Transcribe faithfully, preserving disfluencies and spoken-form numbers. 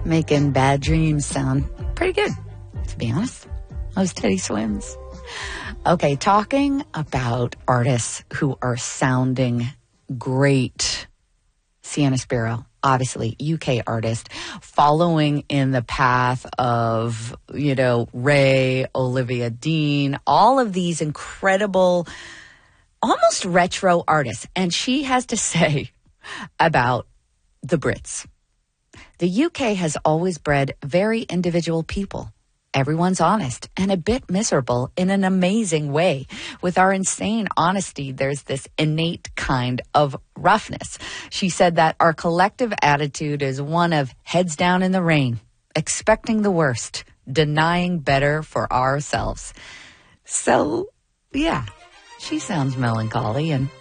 making bad dreams sound pretty good, to be honest. Those Teddy Swims. Okay, talking about artists who are sounding great. Sienna Spiro, obviously U K artist, following in the path of, you know, Ray, Olivia Dean, all of these incredible, almost retro artists. And she has to say about the Brits. The U K has always bred very individual people. Everyone's honest and a bit miserable in an amazing way. With our insane honesty, there's this innate kind of roughness. She said that our collective attitude is one of heads down in the rain, expecting the worst, denying better for ourselves. So, yeah, she sounds melancholy, and